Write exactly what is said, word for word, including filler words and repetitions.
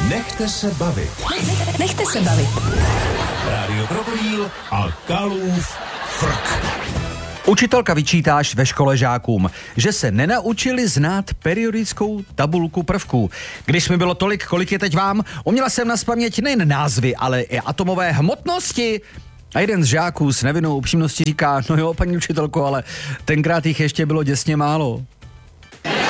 Nechte se bavit. Nechte se bavit. Rádio Krokodýl a Kalův frk. Učitelka vyčítá až ve škole žákům, že se nenaučili znát periodickou tabulku prvků. Když mi bylo tolik, kolik je teď vám, uměla jsem nazpaměť nejen názvy, ale i atomové hmotnosti. A jeden z žáků s nevinnou upřímností říká, no jo, paní učitelko, ale tenkrát jich ještě bylo děsně málo.